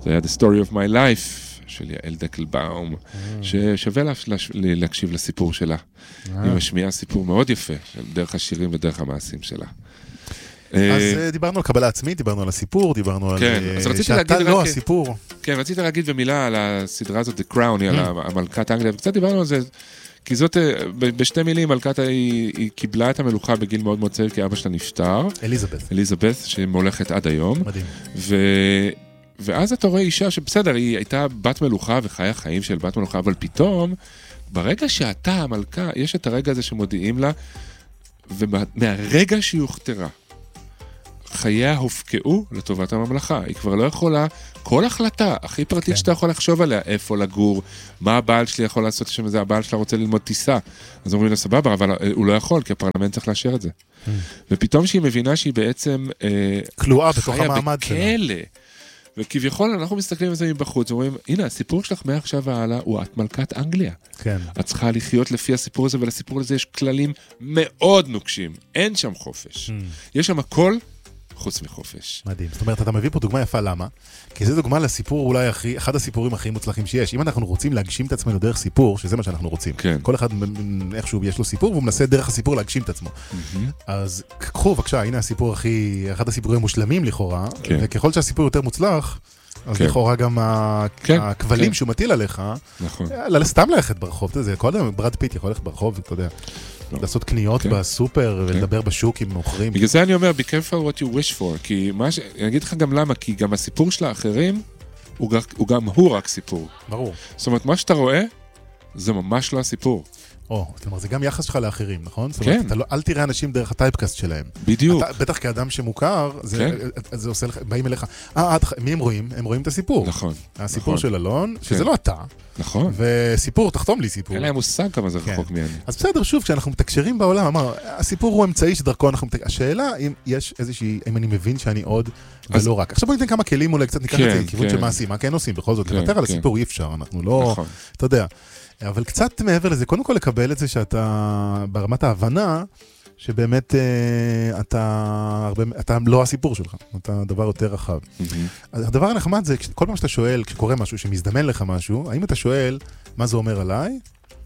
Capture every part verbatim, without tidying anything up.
זה היה The Story of My Life, של יעל דקלבאום, ששווה להקשיב לסיפור שלה. היא משמיעה סיפור מאוד יפה, דרך השירים ודרך המעשים שלה. אז דיברנו על קבלה עצמית, דיברנו על הסיפור, דיברנו על שאתה לא הסיפור. כן, רציתי להגיד במילה על הסדרה הזאת, The Crown, על המלכת אנגליה, וקצת דיברנו על זה, כי זאת, בשתי מילים, מלכת היא קיבלה את המלוכה בגיל מאוד מאוד צעיר, כי אבא שלה נפטר. אליזבת. אליזבת, שמולכת עד היום. מדהים. ואז אתה רואה אישה שבסדר, היא הייתה בת מלוכה וחיה חיים של בת מלוכה, אבל פתאום, ברגע שאתה המלכה, יש את הרגע הזה שמודיעים לה, ומהרגע שהיא הוכתרה, חייה הופקעו לטובת הממלכה. היא כבר לא יכולה, כל החלטה הכי פרטית שאתה יכול לחשוב עליה, איפה לגור, מה הבעל שלי יכול לעשות שם, זה הבעל שלה רוצה ללמוד טיסה. אז אומרים לה סבבה, אבל הוא לא יכול, כי הפרלמנט צריך לאשר את זה. ופתאום שהיא מבינה שהיא בעצם כלואה בתוך המעמד שלה. חיה בכלא. וכביכול אנחנו מסתכלים על זה מבחוץ, ואומרים, הנה, הסיפור שלך מעכשיו והלאה הוא את מלכת אנגליה. כן. את צריכה לחיות לפי הסיפור הזה, ולסיפור הזה יש כללים מאוד נוקשים. אין שם חופש. יש שם הכל חוץ מחופש. מדהים. זאת אומרת, אתה מביא פה דוגמה יפה, למה? כי זו דוגמה לסיפור אולי הכי, אחד הסיפורים הכי מוצלחים שיש. אם אנחנו רוצים להגשים את עצמנו דרך סיפור, שזה מה שאנחנו רוצים. כן. כל אחד איכשהו יש לו סיפור, והוא מנסה דרך הסיפור להגשים את עצמו. Mm-hmm. אז קחו, בבקשה, הנה הסיפור הכי, אחד הסיפורים המושלמים לכאורה, כן. וככל שהסיפור יותר מוצלח, אז כן. לכאורה גם כן. הכבלים כן. שהוא מטיל עליך, נכון. סתם ללכת ברחוב, זה כל אדם, ברד פיט יכול ללכת ברחוב, אתה יודע. לעשות קניות בסופר ולדבר בשוק עם מוכרים. בגלל זה אני אומר, be careful what you wish for, כי אני אגיד לך גם למה, כי גם הסיפור של האחרים, הוא גם הוא רק סיפור. ברור. זאת אומרת, מה שאתה רואה, זה ממש לא הסיפור. או, זאת אומרת, זה גם יחס שלך לאחרים, נכון? כן. זאת אומרת, אל תראה אנשים דרך הטייפקאסט שלהם. בדיוק. בטח כאדם שמוכר, זה עושה לך, באים אליך, אה, מי הם רואים? הם רואים את הסיפור. נכון. הסיפור של אלון, שזה לא אתה. נכון. וסיפור, תחתום לי סיפור. אין להם מושג כמה זה רחוק ממני. אז בסדר, שוב, כשאנחנו מתקשרים בעולם, אמר, הסיפור הוא אמצעי שדרכו אנחנו מתקשרים. השאלה אם יש איזושהי, אם אני מבין שאני עוד ולא רק. עכשיו בוא ניתן כמה כלים, אולי קצת ניקח את זה לכיוון של מעשים. מה כן עושים? בכל זאת, לוותר על הסיפור אי אפשר, אנחנו לא, אתה יודע. אבל קצת מעבר לזה, קודם כל לקבל את זה שאתה, ברמת ההבנה, שבאמת אה, אתה, הרבה, אתה לא הסיפור שלך, אתה דבר יותר רחב. Mm-hmm. הדבר הנחמד זה, כל פעם שאתה שואל, כשקורה משהו, שמזדמן לך משהו, האם אתה שואל מה זה אומר עליי,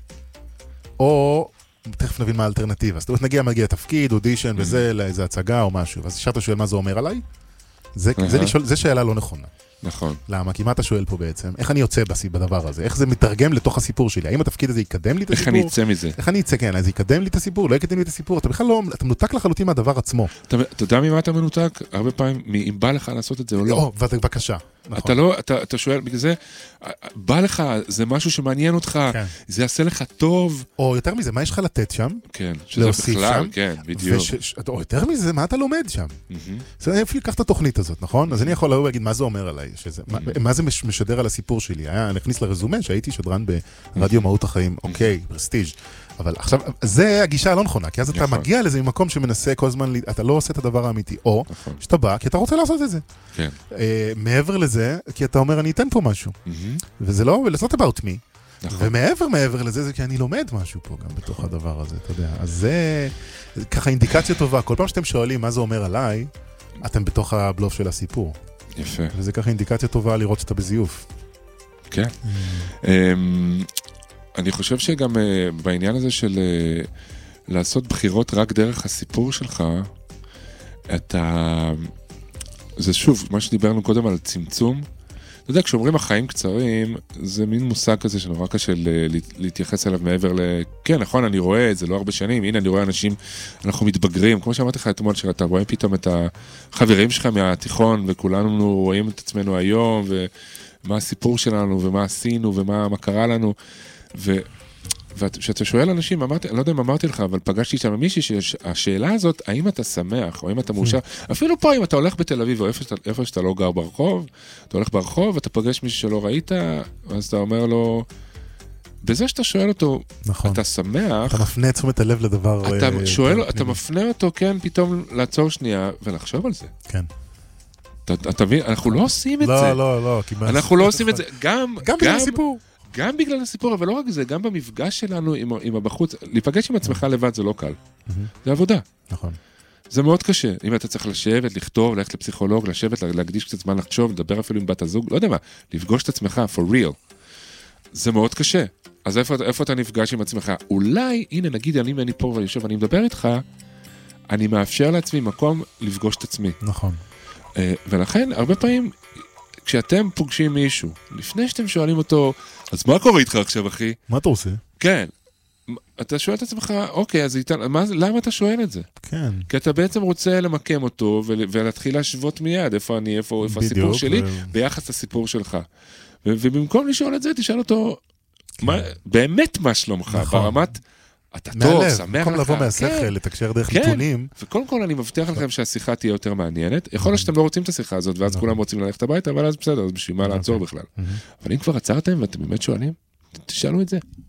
או תכף נבין מה האלטרנטיבה. זאת אומרת, נגיע, מגיע תפקיד, אודישן mm-hmm. וזה, לאיזו הצגה או משהו, אז שאתה שואל מה זה אומר עליי, זה, mm-hmm. זה, לשאול, זה שאלה לא נכונה. נכון. למה? כי מה אתה שואל פה בעצם? איך אני יוצא בדבר הזה? איך זה מתרגם לתוך הסיפור שלי? האם התפקיד הזה יקדם לי את הסיפור? איך אני יצא מזה? איך אני יצא, כן, אז יקדם לי את הסיפור? לא יקדם לי את הסיפור? אתה בכלל לא, אתה מנותק לחלוטין מהדבר עצמו. אתה יודע ממה אתה מנותק? הרבה פעמים, אם בא לך לעשות את זה או לא. או, בבקשה. אתה לא, אתה, אתה שואל, בגלל זה, בא לך, זה משהו שמעניין אותך, כן. זה יעשה לך טוב. או יותר מזה, מה יש לך לתת שם? כן, שזה בכלל, שם, כן, בדיוק. וש, או יותר מזה, מה אתה לומד שם? Mm-hmm. זה איפה לקח את התוכנית הזאת, נכון? אז אני יכול להגיד, מה זה אומר עליי? שזה, mm-hmm. מה, מה זה משדר על הסיפור שלי? היה, אני אכניס לרזומה שהייתי שדרן ברדיו מהות החיים, אוקיי, פרסטיג'. אבל עכשיו, זה הגישה הלא נכונה, כי אז אתה מגיע לזה ממקום שמנסה כל הזמן, אתה לא עושה את הדבר האמיתי, או שאתה בא, כי אתה רוצה לעשות את זה. כן. מעבר לזה, כי אתה אומר, אני אתן פה משהו. וזה לא, it's not about me. ומעבר, מעבר לזה, זה כי אני לומד משהו פה גם בתוך הדבר הזה, אתה יודע. אז זה ככה אינדיקציה טובה. כל פעם שאתם שואלים מה זה אומר עליי, אתם בתוך הבלוף של הסיפור. יפה. וזה ככה אינדיקציה טובה לראות שאתה בזיוף. כן. אני חושב שגם uh, בעניין הזה של uh, לעשות בחירות רק דרך הסיפור שלך, אתה... זה שוב, מה שדיברנו קודם על צמצום. אתה יודע, כשאומרים החיים קצרים, זה מין מושג כזה שנורא קשה ל- להתייחס אליו מעבר ל... כן, נכון, אני רואה את זה לא הרבה שנים, הנה אני רואה אנשים, אנחנו מתבגרים, כמו שאמרתי לך אתמול, שאתה רואה פתאום את החברים שלך מהתיכון, וכולנו רואים את עצמנו היום, ומה הסיפור שלנו, ומה עשינו, ומה מה קרה לנו. וכשאתה שואל אנשים, אמרתי, לא יודע אם אמרתי לך, אבל פגשתי שם מישהי שהשאלה הזאת, האם אתה שמח, או האם אתה מאושר, אפילו פה אם אתה הולך בתל אביב, או איפה שאתה, איפה שאתה לא גר ברחוב, אתה הולך ברחוב, אתה פגש מישהו שלא ראית, אז אתה אומר לו, בזה שאתה שואל אותו, נכון. אתה שמח, אתה מפנה תשומת הלב לדבר, אתה שואל, אתה מפנה אותו, כן, פתאום לעצור שנייה, ולחשוב על זה. כן. אתה מבין, אנחנו לא עושים את זה. לא, לא, לא. אנחנו לא עושים את זה, גם, גם בגלל הסיפור. גם בגלל הסיפור, אבל לא רק זה, גם במפגש שלנו עם, עם הבחוץ, להיפגש עם עצמך לבד זה לא קל. זה עבודה. נכון. זה מאוד קשה, אם אתה צריך לשבת, לכתוב, ללכת לפסיכולוג, לשבת, להקדיש קצת זמן לחשוב, לדבר אפילו עם בת הזוג, לא יודע מה, לפגוש את עצמך, for real. זה מאוד קשה. אז איפה, איפה אתה נפגש עם עצמך? אולי, הנה נגיד, אני ואני פה ויושב, אני מדבר איתך, אני מאפשר לעצמי מקום לפגוש את עצמי. נכון. ולכן, הרבה פעמים, כשאתם פוגשים מישהו, לפני שאתם שואלים אותו, אז מה קורה איתך עכשיו, אחי? מה אתה עושה? כן. אתה שואל את עצמך, אוקיי, אז איתן, מה, למה אתה שואל את זה? כן. כי אתה בעצם רוצה למקם אותו, ולהתחיל להשוות מיד, איפה אני, איפה, איפה הסיפור שלי, ביחס לסיפור שלך. ובמקום לשאול את זה, תשאל אותו, באמת מה שלומך, ברמת, אתה טוב, שמח לך. במקום לבוא מהשכל, לתקשר דרך נתונים. וקודם כל אני מבטיח לכם שהשיחה תהיה יותר מעניינת. יכול להיות שאתם לא רוצים את השיחה הזאת, ואז כולם רוצים ללכת הביתה, אבל אז בסדר, אז בשביל מה לעצור בכלל. אבל אם כבר עצרתם ואתם באמת שואלים, תשאלו את זה.